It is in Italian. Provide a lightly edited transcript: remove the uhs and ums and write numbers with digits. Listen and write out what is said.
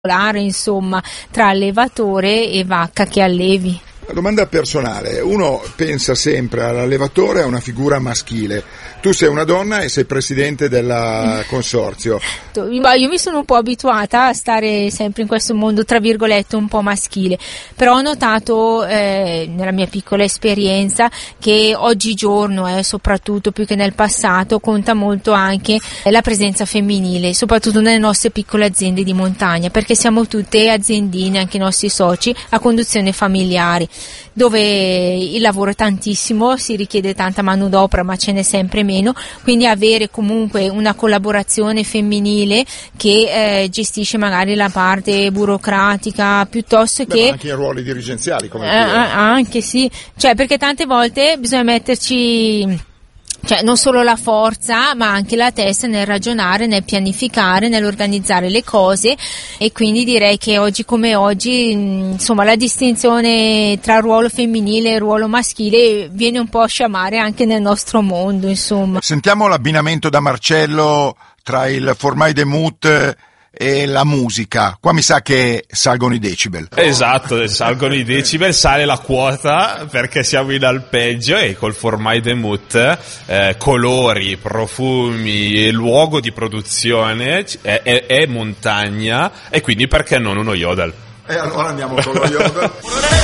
insomma, tra allevatore e vacca che allevi. Una domanda personale, uno pensa sempre all'allevatore, a una figura maschile, tu sei una donna e sei presidente del consorzio. Io mi sono un po' abituata a stare sempre in questo mondo tra virgolette un po' maschile, però ho notato nella mia piccola esperienza che oggigiorno, soprattutto più che nel passato, conta molto anche la presenza femminile, soprattutto nelle nostre piccole aziende di montagna, perché siamo tutte aziendine, anche i nostri soci, a conduzione familiare, dove il lavoro è tantissimo, si richiede tanta manodopera ma ce n'è sempre meno, quindi avere comunque una collaborazione femminile che gestisce magari la parte burocratica piuttosto che anche in ruoli dirigenziali come anche sì, cioè perché tante volte bisogna metterci non solo la forza ma anche la testa nel ragionare, nel pianificare, nell'organizzare le cose, e quindi direi che oggi come oggi insomma la distinzione tra ruolo femminile e ruolo maschile viene un po' a sciamare anche nel nostro mondo, insomma. Sentiamo l'abbinamento da Marcello tra il Formai de Mout e la musica. Qua mi sa che salgono i decibel. Esatto, salgono i decibel, sale la quota perché siamo in alpeggio, e col Formai de Mout colori, profumi e luogo di produzione è montagna, e quindi perché non uno yodel? E allora andiamo con lo yodel.